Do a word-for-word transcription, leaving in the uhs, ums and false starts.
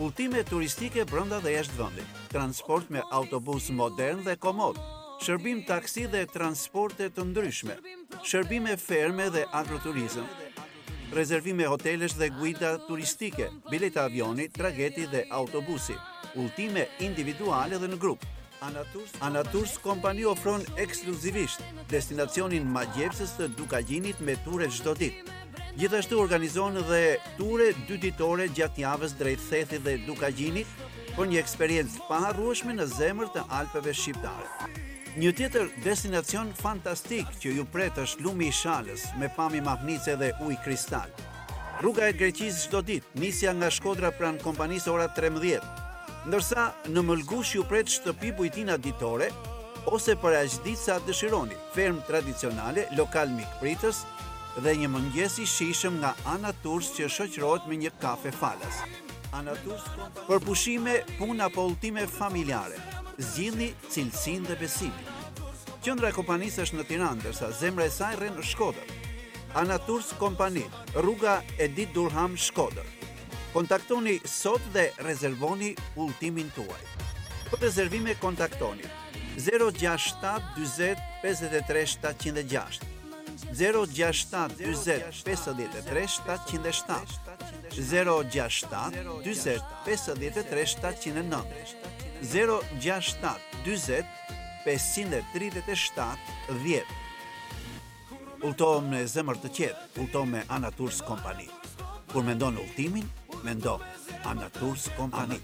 Udhëtime turistike brenda dhe jashtë vendit, transport me autobus modern dhe komod, shërbim taksi dhe transporte të ndryshme, shërbime ferme dhe agroturizëm, rezervime hotelesh dhe guida turistike, bileta avioni, trageti dhe autobusi, udhëtime individuale dhe në grup. Anatours, Anatours kompani ofron ekskluzivisht destinacionin magjepsës të Dukagjinit me ture çdo ditë. Gjithashtu organizon dhe ture dy ditore gjatë javës drejt Thethit dhe Dukagjinit për një eksperiencë pa harrueshme në zemër të Alpeve shqiptare. Një tjetër destinacion fantastik që ju pret është Lumi i Shalës me pamje mahnice dhe ujë kristal. Rruga e Greqisë çdo ditë, nisja nga Shkodra pranë kompanisë ora trembëdhjetë, ndërsa në Mëlgush ju pret shtëpi bujtina ditore ose për aq ditë sa dëshironi, ferm tradicionale, lokal mikpritës dhe një mëngjes i shijshëm nga Anatours që shoqërohet me një kafe falas. Anatours për pushime, punë apo udhëtime familjare. Zgjidhni cilësinë dhe besimin. Qendra e kompanisë është në Tiranë, ndërsa zemra e saj rren në Shkodër. Anatours Kompani, rruga Edit Durham, Shkodër. Kontaktoni sot dhe rezervoni udhëtimin tuaj. Për rezervime kontaktoni zero gjasht shtat dyzet pesëdhjetë e tre shtatëqind e gjashtë, zero gjasht shtat dyzet pesëdhjetë e tre shtatëqind e shtatë, zero gjasht shtat dyzet pesëdhjetë e tre shtatëqind e nëntë, zero gjasht shtat dyzet pesëqind e tridhjetë e shtatë dhjetë. Udhëtohem me zemër të qetë, udhëtohem me Anatours Kompani. Kur mendon udhëtimin, mendo Anatours Kompani.